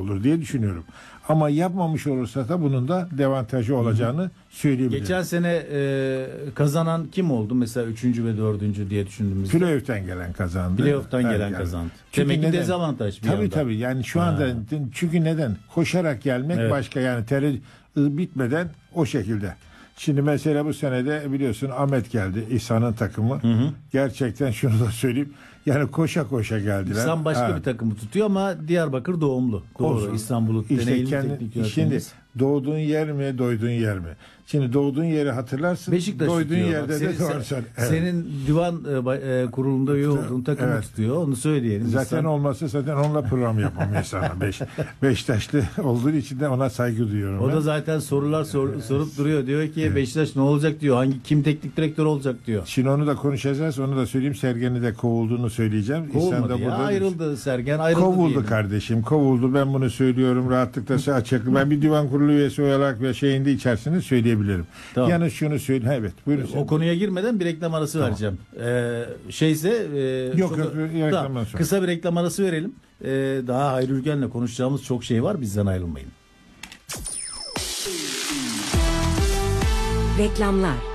olur diye düşünüyorum. Ama yapmamış olursa da bunun da dezavantajı olacağını söyleyebilirim. Geçen sene kazanan kim oldu? Mesela 3. ve 4. diye düşündüğümüzde. Playoff'tan gelen kazandı. Playoff'tan gelen kazandı. Çünkü Demek ki neden? dezavantaj bir Tabii yanda. tabii. Yani şu anda çünkü neden? Koşarak gelmek Evet. başka, yani bitmeden o şekilde. Şimdi mesela bu senede biliyorsun Ahmet geldi, İhsan'ın takımı. Gerçekten şunu da söyleyeyim. Yani koşa koşa geldiler. İhsan başka bir takımı tutuyor ama Diyarbakır doğumlu. Doğru. Olsun. İstanbul'u İşte deneyimli teknik şimdi yönetmeniz. doğduğun yer mi, doyduğun yer mi? Şimdi doğduğun yeri hatırlarsın. Beşiktaş doyduğun tutuyor. yerde de doğarsan. Evet. Senin divan kurulunda üye olduğun takımı tutuyor. Onu söyleyelim. Zaten İhsan. olmasa zaten onunla program yapamayız sana. Beşiktaşlı olduğu için de ona saygı duyuyorum. O ben. da zaten sorular sorup duruyor. Diyor ki Beşiktaş ne olacak diyor. Kim teknik direktör olacak diyor. Şimdi onu da konuşacağız. Onu da söyleyeyim. Sergen'i de kovulduğunu söyleyeceğim. Kovulmadı da ya. burada Ayrıldı Sergen. Ayrıldı kovuldu diyelim. kardeşim. Kovuldu. Ben bunu söylüyorum. Rahatlıkla açık. Ben bir divan kurulu üyesi olarak ve şeyinde içerisinde söyleyebilirim. Tamam. Yani şunu söyle. Evet. Buyurun. O konuya girmeden bir reklam arası vereceğim. Yok, reklamdan sonra. Kısa bir reklam arası verelim. Daha Hayri Ülgen'le konuşacağımız çok şey var. Bizden ayrılmayın. Reklamlar.